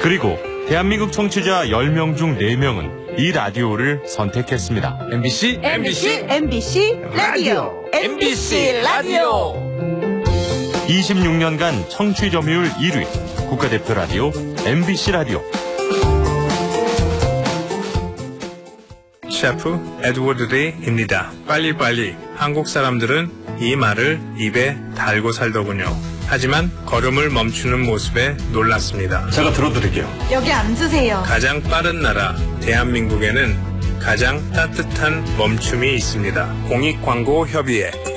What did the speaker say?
그리고 대한민국 청취자 10명 중 4명은 이 라디오를 선택했습니다. MBC 라디오. MBC 라디오. 26년간 청취 점유율 1위 국가대표 라디오 MBC 라디오. 셰프 에드워드 레이입니다. 빨리빨리. 한국 사람들은 이 말을 입에 달고 살더군요. 하지만 걸음을 멈추는 모습에 놀랐습니다. 제가 들어드릴게요. 여기 앉으세요. 가장 빠른 나라 대한민국에는 가장 따뜻한 멈춤이 있습니다. 공익광고협의회